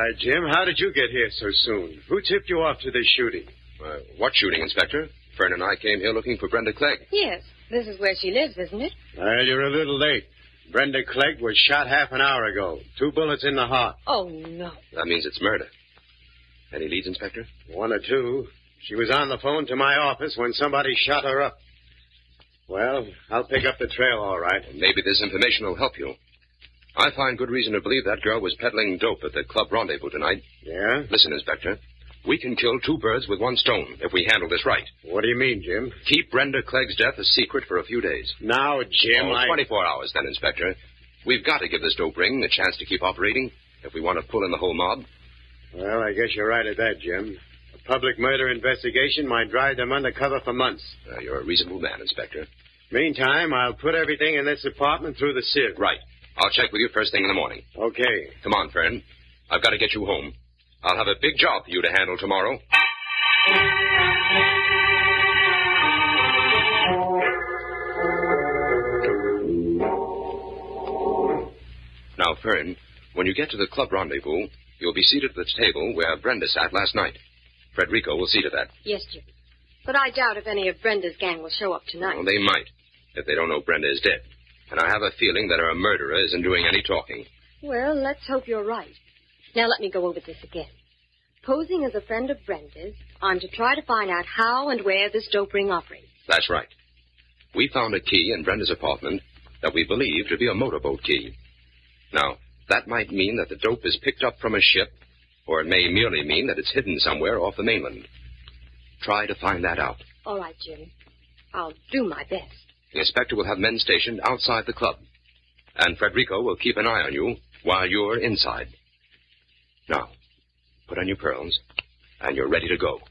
Why, Jim, how did you get here so soon? Who tipped you off to this shooting? What shooting, Inspector? Fern and I came here looking for Brenda Clegg. Yes, this is where she lives, isn't it? Well, you're a little late. Brenda Clegg was shot half an hour ago. 2 bullets in the heart. Oh, no. That means it's murder. Any leads, Inspector? 1 or 2. She was on the phone to my office when somebody shot her up. Well, I'll pick up the trail all right. Maybe this information will help you. I find good reason to believe that girl was peddling dope at the club rendezvous tonight. Yeah? Listen, Inspector. We can kill 2 birds with 1 stone if we handle this right. What do you mean, Jim? Keep Brenda Clegg's death a secret for a few days. Now, Jim, 24 hours then, Inspector. We've got to give this dope ring a chance to keep operating if we want to pull in the whole mob. Well, I guess you're right at that, Jim. A public murder investigation might drive them undercover for months. You're a reasonable man, Inspector. Meantime, I'll put everything in this apartment through the sieve. Right. I'll check with you first thing in the morning. Okay. Come on, Fern. I've got to get you home. I'll have a big job for you to handle tomorrow. Now, Fern, when you get to the club rendezvous, you'll be seated at the table where Brenda sat last night. Frederico will see to that. Yes, Jim. But I doubt if any of Brenda's gang will show up tonight. Well, they might, if they don't know Brenda is dead. And I have a feeling that her murderer isn't doing any talking. Well, let's hope you're right. Now, let me go over this again. Posing as a friend of Brenda's, I'm to try to find out how and where this dope ring operates. That's right. We found a key in Brenda's apartment that we believe to be a motorboat key. Now, that might mean that the dope is picked up from a ship, or it may merely mean that it's hidden somewhere off the mainland. Try to find that out. All right, Jim. I'll do my best. The inspector will have men stationed outside the club, and Frederico will keep an eye on you while you're inside. Now, put on your pearls, and you're ready to go.